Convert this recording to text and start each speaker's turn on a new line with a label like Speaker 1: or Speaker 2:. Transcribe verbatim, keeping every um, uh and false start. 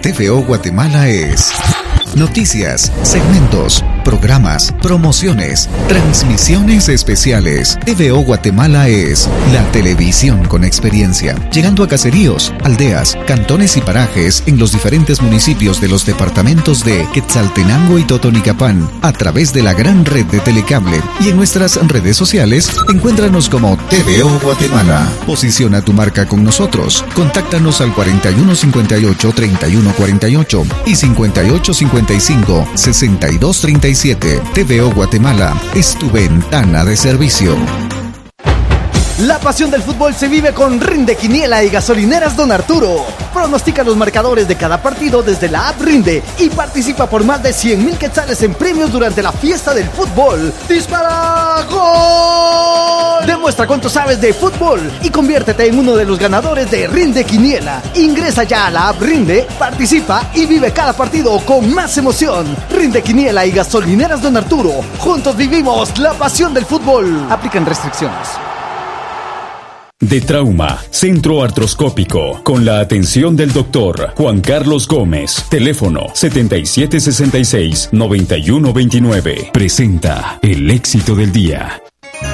Speaker 1: T V O Guatemala es noticias, segmentos, programas, promociones, transmisiones especiales. T V O Guatemala es la televisión con experiencia, llegando a caseríos, aldeas, cantones y parajes en los diferentes municipios de los departamentos de Quetzaltenango y Totonicapán, a través de la gran red de Telecable. Y en nuestras redes sociales, encuéntranos como T V O Guatemala. Posiciona tu marca con nosotros. Contáctanos al cuarenta y uno cincuenta y ocho, treinta y uno cuarenta y ocho y cincuenta y ocho cincuenta y cinco, sesenta y dos treinta y siete. T V O Guatemala es tu ventana de servicio.
Speaker 2: La pasión del fútbol se vive con Rinde Quiniela y Gasolineras Don Arturo. Pronostica los marcadores de cada partido desde la app Rinde y participa por más de cien mil quetzales en premios durante la fiesta del fútbol. ¡Dispara! ¡Gol! Demuestra cuánto sabes de fútbol y conviértete en uno de los ganadores de Rinde Quiniela. Ingresa ya a la app Rinde, participa y vive cada partido con más emoción. Rinde Quiniela y Gasolineras Don Arturo. Juntos vivimos la pasión del fútbol. Aplican restricciones.
Speaker 3: De Trauma, Centro Artroscópico, con la atención del doctor Juan Carlos Gómez. Teléfono setenta y siete sesenta y seis, noventa y uno veintinueve. Presenta el éxito del día.